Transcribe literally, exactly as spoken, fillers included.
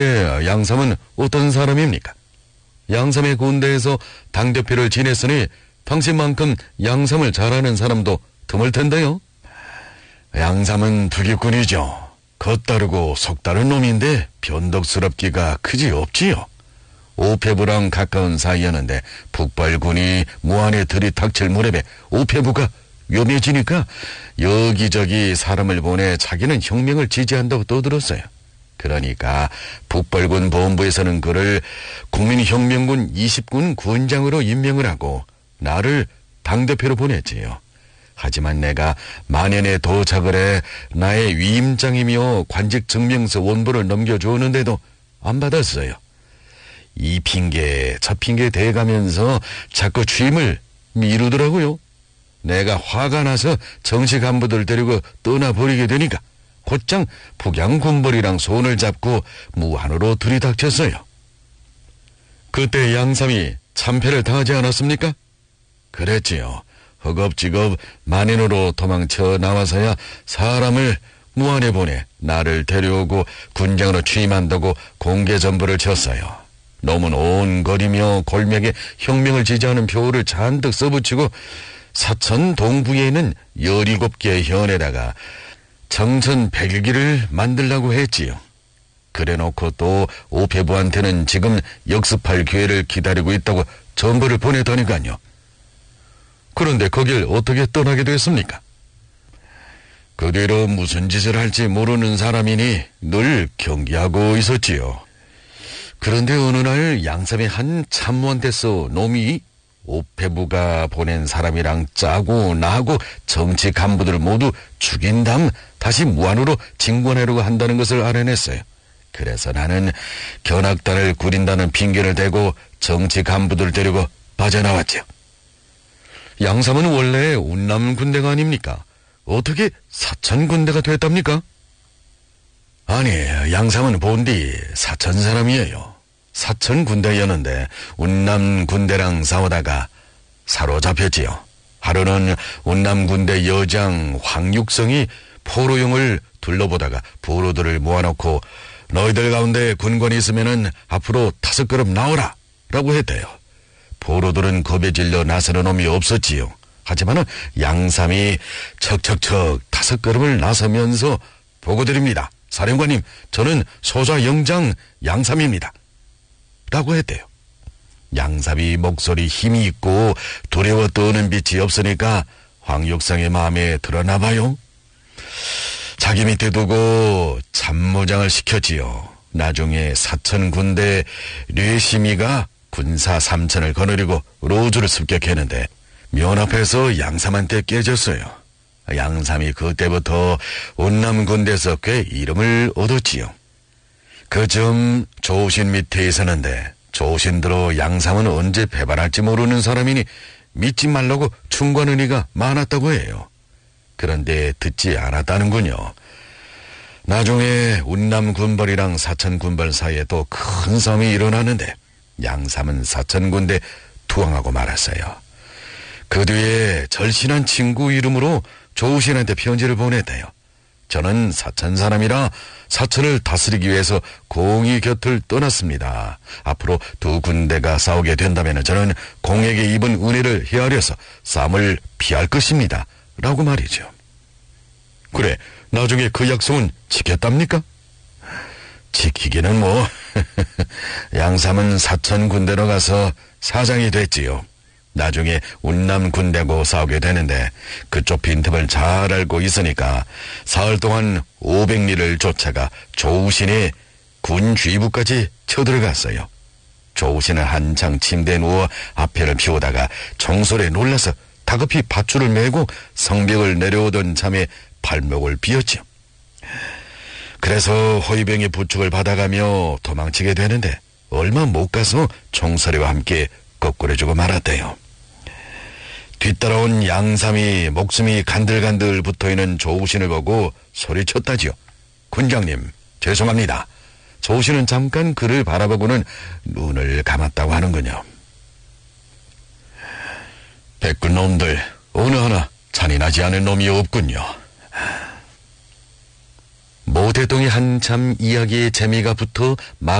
예, 양삼은 어떤 사람입니까? 양삼의 군대에서 당대표를 지냈으니 당신만큼 양삼을 잘하는 사람도 드물 텐데요. 양삼은 투기꾼이죠. 겉다르고 속다른 놈인데 변덕스럽기가 그지 없지요. 오페부랑 가까운 사이였는데 북발군이 무한에 들이닥칠 무렵에 오페부가 위험해지니까 여기저기 사람을 보내 자기는 혁명을 지지한다고 떠들었어요. 그러니까 북발군 본부에서는 그를 국민혁명군 이십군 군장으로 임명을 하고 나를 당대표로 보냈지요. 하지만 내가 만연에 도착을 해 나의 위임장이며 관직 증명서 원본을 넘겨주었는데도 안 받았어요. 이 핑계 저 핑계 대가면서 자꾸 취임을 미루더라고요. 내가 화가 나서 정식 간부들 데리고 떠나버리게 되니까 곧장 북양군벌이랑 손을 잡고 무한으로 들이닥쳤어요. 그때 양삼이 참패를 당하지 않았습니까? 그랬지요. 허겁지겁 만인으로 도망쳐 나와서야 사람을 무안에 보내 나를 데려오고 군장으로 취임한다고 공개 전보를 쳤어요. 놈은 온 거리며 골맥에 혁명을 지지하는 표를 잔뜩 써붙이고 사천 동부에 있는 열일곱 개의 현에다가 정천 백일기를 만들라고 했지요. 그래놓고 또 오페부한테는 지금 역습할 기회를 기다리고 있다고 전보를 보내더니까요. 그런데 거길 어떻게 떠나게 됐습니까? 그 뒤로 무슨 짓을 할지 모르는 사람이니 늘 경계하고 있었지요. 그런데 어느 날 양삼의 한 참모한테서 놈이 오페부가 보낸 사람이랑 짜고 나하고 정치 간부들 모두 죽인 다음 다시 무안으로 진권하려고 한다는 것을 알아냈어요. 그래서 나는 견학단을 꾸린다는 핑계를 대고 정치 간부들 데리고 빠져나왔죠. 양삼은 원래 운남 군대가 아닙니까? 어떻게 사천 군대가 됐답니까? 아니, 양삼은 본디 사천 사람이에요. 사천 군대였는데 운남 군대랑 싸우다가 사로잡혔지요. 하루는 운남 군대 여장 황육성이 포로용을 둘러보다가 포로들을 모아놓고 너희들 가운데 군관이 있으면은 앞으로 다섯 걸음 나오라 라고 했대요. 포로들은 겁에 질려 나서는 놈이 없었지요. 하지만은 양삼이 척척척 다섯 걸음을 나서면서 보고드립니다. 사령관님, 저는 소좌 영장 양삼입니다. 라고 했대요. 양삼이 목소리 힘이 있고 두려워 떠는 빛이 없으니까 황육성의 마음에 드러나 봐요. 자기 밑에 두고 참모장을 시켰지요. 나중에 사천 군대 뇌심이가 군사 삼천을 거느리고 로주를 습격했는데 면 앞에서 양삼한테 깨졌어요. 양삼이 그때부터 운남 군대에서 꽤 이름을 얻었지요. 그 점 조신 밑에 있었는데 조신들로 양삼은 언제 배반할지 모르는 사람이니 믿지 말라고 충고하는 이가 많았다고 해요. 그런데 듣지 않았다는군요. 나중에 운남 군벌이랑 사천 군벌 사이에 또 큰 싸움이 일어나는데 양삼은 사천 군대 투항하고 말았어요. 그 뒤에 절신한 친구 이름으로 조신한테 편지를 보냈대요. 저는 사천 사람이라 사천을 다스리기 위해서 공의 곁을 떠났습니다. 앞으로 두 군대가 싸우게 된다면 저는 공에게 입은 은혜를 헤아려서 싸움을 피할 것입니다. 라고 말이죠. 그래, 나중에 그 약속은 지켰답니까? 지키기는 뭐 양삼은 사천 군대로 가서 사장이 됐지요. 나중에 운남 군대하고 싸우게 되는데 그쪽 빈틈을 잘 알고 있으니까 사흘 동안 오백리를 쫓아가 조우신의 군 주의부까지 쳐들어갔어요. 조우신은 한창 침대에 누워 앞에를 피우다가 총소리에 놀라서 다급히 밧줄을 메고 성벽을 내려오던 참에 발목을 비었죠. 그래서 호위병의 부축을 받아가며 도망치게 되는데 얼마 못 가서 총소리와 함께 거꾸려주고 말았대요. 뒤따라온 양삼이 목숨이 간들간들 붙어있는 조우신을 보고 소리쳤다지요. 군장님, 죄송합니다. 조우신은 잠깐 그를 바라보고는 눈을 감았다고 하는군요. 백군 놈들 어느 하나 잔인하지 않은 놈이 없군요. 모태동이 한참 이야기에 재미가 붙어 막